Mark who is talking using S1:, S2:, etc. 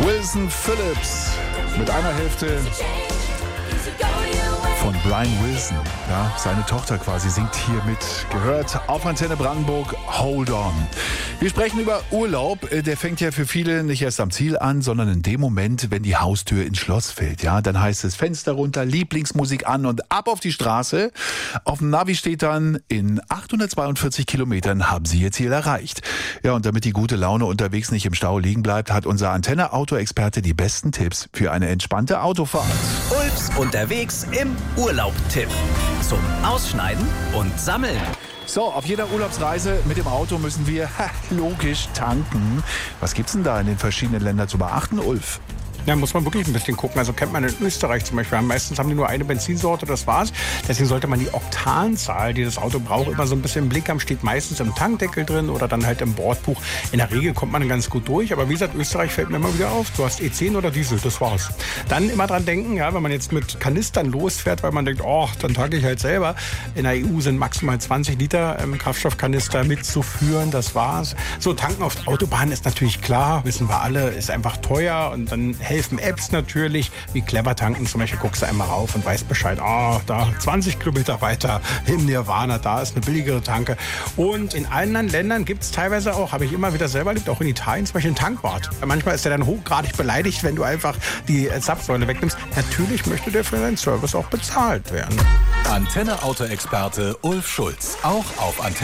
S1: Wilson Phillips mit einer Hälfte von Brian Wilson. Ja, seine Tochter quasi singt hier mit. Gehört auf Antenne Brandenburg, Hold On. Wir sprechen über Urlaub. Der fängt ja für viele nicht erst am Ziel an, sondern in dem Moment, wenn die Haustür ins Schloss fällt. Ja, dann heißt es Fenster runter, Lieblingsmusik an und ab auf die Straße. Auf dem Navi steht dann, in 842 Kilometern haben Sie Ihr Ziel erreicht. Ja, und damit die gute Laune unterwegs nicht im Stau liegen bleibt, hat unser Antenne-Auto-Experte die besten Tipps für eine entspannte Autofahrt.
S2: Ulfs unterwegs im Urlaub-Tipp. Zum Ausschneiden und Sammeln.
S1: So, auf jeder Urlaubsreise mit dem Auto müssen wir logisch tanken. Was gibt's denn da in den verschiedenen Ländern zu beachten, Ulf?
S3: Ja, muss man wirklich ein bisschen gucken. Also kennt man in Österreich zum Beispiel. Meistens haben die nur eine Benzinsorte, das war's. Deswegen sollte man die Oktanzahl, die das Auto braucht, immer so ein bisschen im Blick haben. Steht meistens im Tankdeckel drin oder dann halt im Bordbuch. In der Regel kommt man ganz gut durch. Aber wie gesagt, Österreich fällt mir immer wieder auf. Du hast E10 oder Diesel, das war's. Dann immer dran denken, ja, wenn man jetzt mit Kanistern losfährt, weil man denkt, oh, dann tanke ich halt selber. In der EU sind maximal 20 Liter Kraftstoffkanister mitzuführen, das war's. So, tanken auf der Autobahn ist natürlich klar, wissen wir alle, ist einfach teuer und dann helfen Apps natürlich, wie Clever tanken zum Beispiel, guckst du einmal rauf und weißt Bescheid, da 20 Kilometer weiter im Nirvana, da ist eine billigere Tanke. Und in anderen Ländern gibt es teilweise auch, habe ich immer wieder selber erlebt, auch in Italien zum Beispiel einen Tankwart. Manchmal ist er dann hochgradig beleidigt, wenn du einfach die Zapfsäule wegnimmst. Natürlich möchte der für seinen Service auch bezahlt werden.
S4: Antenne-Auto-Experte Ulf Schulz, auch auf Antenne.